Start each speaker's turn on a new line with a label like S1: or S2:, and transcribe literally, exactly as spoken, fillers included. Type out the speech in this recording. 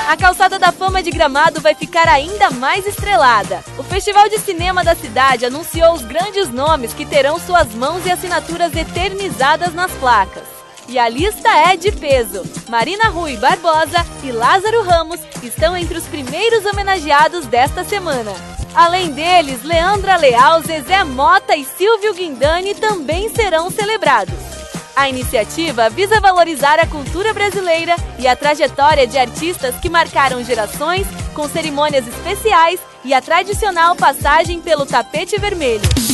S1: A Calçada da Fama de Gramado vai ficar ainda mais estrelada. O Festival de Cinema da cidade anunciou os grandes nomes que terão suas mãos e assinaturas eternizadas nas placas. E a lista é de peso. Marina Rui Barbosa e Lázaro Ramos estão entre os primeiros homenageados desta semana. Além deles, Leandra Leal, Zezé Mota e Silvio Guindani também serão celebrados. A iniciativa visa valorizar a cultura brasileira e a trajetória de artistas que marcaram gerações, com cerimônias especiais e a tradicional passagem pelo tapete vermelho.